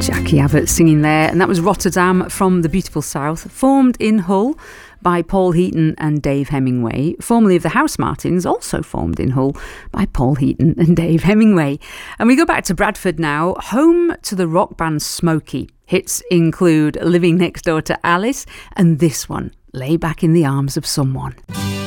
Jackie Abbott singing there, and that was Rotterdam from the beautiful South, formed in Hull by Paul Heaton and Dave Hemingway, formerly of the Housemartins, also formed in Hull by Paul Heaton and Dave Hemingway. And we go back to Bradford now, home to the rock band Smokey. Hits include Living Next Door to Alice and this one, Lay Back in the Arms of Someone.